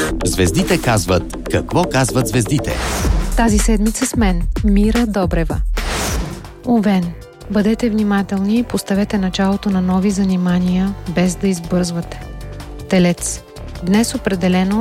Звездите казват какво казват звездите. Тази седмица с мен, Мира Добрева. Овен. Бъдете внимателни и поставете началото на нови занимания, без да избързвате. Телец. Днес определено